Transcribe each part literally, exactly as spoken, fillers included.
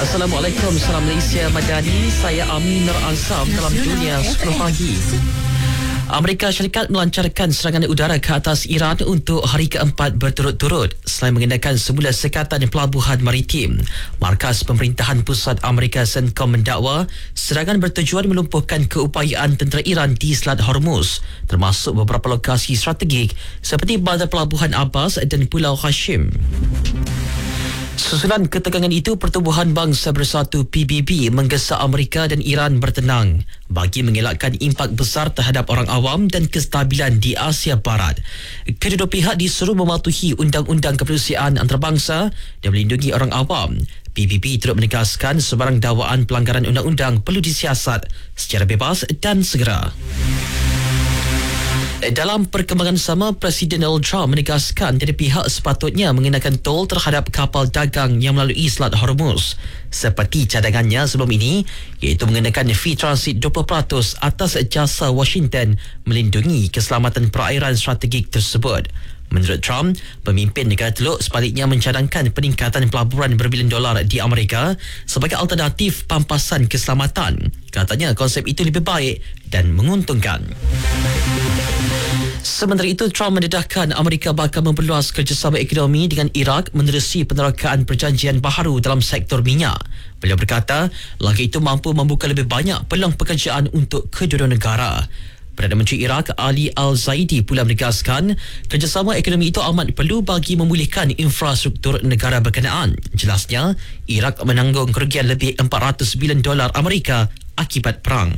Assalamualaikum, salam Malaysia Madani. Saya Amin Nur Azam dalam Dunia sepuluh pagi. Amerika Syarikat melancarkan serangan udara ke atas Iran untuk hari keempat berturut-turut selain mengenakan semula sekatan pelabuhan maritim. Markas Pemerintahan Pusat Amerika CENTCOM mendakwa serangan bertujuan melumpuhkan keupayaan tentera Iran di Selat Hormuz, termasuk beberapa lokasi strategik seperti Bandar Pelabuhan Abbas dan Pulau Hashim. Susulan ketegangan itu, Pertubuhan Bangsa Bersatu P B B menggesa Amerika dan Iran bertenang bagi mengelakkan impak besar terhadap orang awam dan kestabilan di Asia Barat. Kedua-dua pihak disuruh mematuhi undang-undang keperusiaan antarabangsa dan melindungi orang awam. P B B turut menegaskan sebarang dakwaan pelanggaran undang-undang perlu disiasat secara bebas dan segera. Dalam perkembangan sama, Presiden Donald Trump menegaskan dari pihak sepatutnya mengenakan tol terhadap kapal dagang yang melalui Selat Hormuz seperti cadangannya sebelum ini, iaitu mengenakan fee transit dua puluh peratus atas jasa Washington melindungi keselamatan perairan strategik tersebut. Menurut Trump, pemimpin negara Teluk sebaliknya mencadangkan peningkatan pelaburan berbilion dolar di Amerika sebagai alternatif pampasan keselamatan. Katanya konsep itu lebih baik dan menguntungkan. Sementara itu, Trump mendedahkan Amerika bakal memperluas kerjasama ekonomi dengan Iraq menerusi penerokaan perjanjian baharu dalam sektor minyak. Beliau berkata, langkah itu mampu membuka lebih banyak peluang pekerjaan untuk kedua-dua negara. Perdana Menteri Iraq Ali Al-Zaidi pula menegaskan kerjasama ekonomi itu amat perlu bagi memulihkan infrastruktur negara berkenaan. Jelasnya, Iraq menanggung kerugian lebih empat ratus bilion dolar Amerika akibat perang.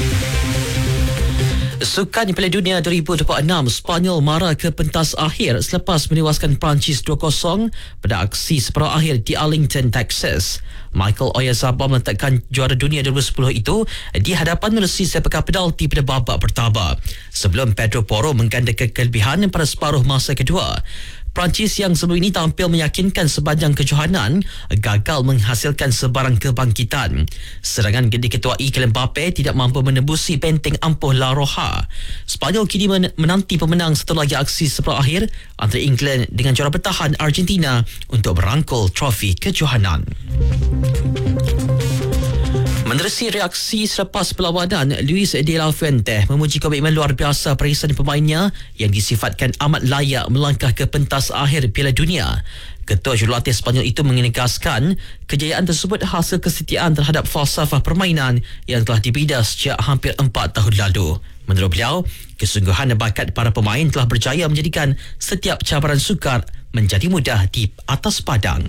Sukan Piala Dunia dua ribu dua puluh enam, Sepanyol mara ke pentas akhir selepas menewaskan Perancis dua kosong pada aksi separuh akhir di Arlington, Texas. Michael Oyarzabal meletakkan juara dunia dua ribu sepuluh itu di hadapan menerusi sepakan penalti pada babak pertama sebelum Pedro Porro menggandakan kelebihan pada separuh masa kedua. Perancis yang sebelum ini tampil meyakinkan sepanjang kejohanan gagal menghasilkan sebarang kebangkitan. Serangan diketuai Kylian Mbappe tidak mampu menembusi benteng ampuh La Roja. Sepanyol kini men- menanti pemenang satu lagi aksi separuh akhir antara England dengan juara bertahan Argentina untuk merangkul trofi kejohanan. Menerusi reaksi selepas perlawanan, Luis de la Fuente memuji komitmen luar biasa barisan pemainnya yang disifatkan amat layak melangkah ke pentas akhir Piala Dunia. Ketua Jurulatih Sepanyol itu menegaskan kejayaan tersebut hasil kesetiaan terhadap falsafah permainan yang telah dibina sejak hampir empat tahun lalu. Menurut beliau, kesungguhan dan bakat para pemain telah berjaya menjadikan setiap cabaran sukar menjadi mudah di atas padang.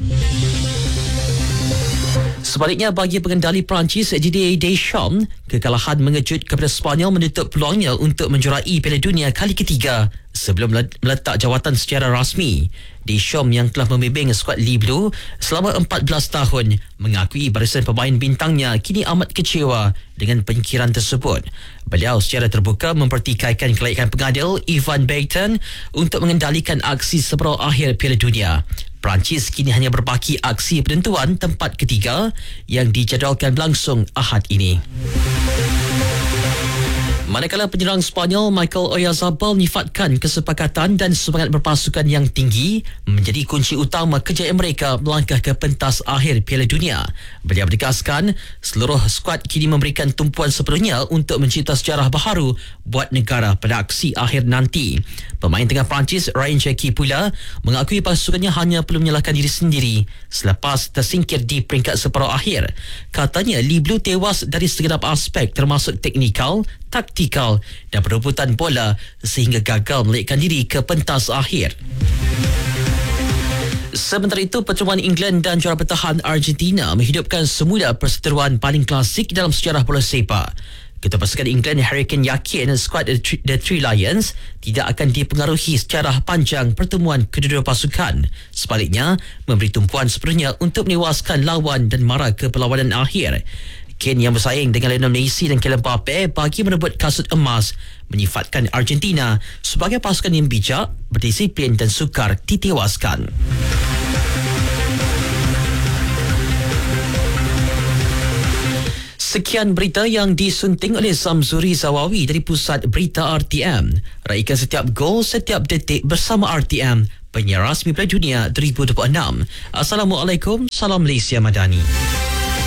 Sebaliknya, bagi pengendali Perancis Didier Deschamps, kekalahan mengejut kepada Sepanyol menutup peluangnya untuk menjuarai Piala Dunia kali ketiga sebelum meletak jawatan secara rasmi. Deschamps yang telah membimbing skuad Le Bleu selama empat belas tahun mengakui barisan pemain bintangnya kini amat kecewa dengan penyingkiran tersebut. Beliau secara terbuka mempertikaikan kelayakan pengadil Ivan Beighton untuk mengendalikan aksi separuh akhir Piala Dunia. Perancis kini hanya berbaki aksi penentuan tempat ketiga yang dijadualkan berlangsung Ahad ini. Manakala penyerang Sepanyol Michael Oyarzabal menyifatkan kesepakatan dan semangat berpasukan yang tinggi menjadi kunci utama kejayaan mereka melangkah ke pentas akhir Piala Dunia. Beliau menegaskan seluruh skuad kini memberikan tumpuan sepenuhnya untuk mencipta sejarah baharu buat negara pada aksi akhir nanti. Pemain tengah Perancis Ryan Cherki pula mengakui pasukannya hanya perlu menyalahkan diri sendiri selepas tersingkir di peringkat separuh akhir. Katanya Le Bleu tewas dari segenap aspek termasuk teknikal, taktikal dan perebutan bola sehingga gagal melekkan diri ke pentas akhir. Sementara itu, pertemuan England dan juara bertahan Argentina menghidupkan semula perseteruan paling klasik dalam sejarah bola sepak. Ketua pasukan England Harry Kane yakin skuad The Three, The Three Lions tidak akan dipengaruhi secara panjang pertemuan kedua-dua pasukan. Sebaliknya, memberi tumpuan sepenuhnya untuk menewaskan lawan dan mara ke perlawanan akhir. Kane yang bersaing dengan Lionel Messi dan Kylian Mbappe bagi merebut kasut emas menyifatkan Argentina sebagai pasukan yang bijak, berdisiplin dan sukar ditewaskan. Sekian berita yang disunting oleh Samzuri Zawawi dari Pusat Berita R T M. Raikan setiap gol, setiap detik bersama R T M, penyiar rasmi Piala Dunia dua ribu dua puluh enam. Assalamualaikum, salam Malaysia Madani.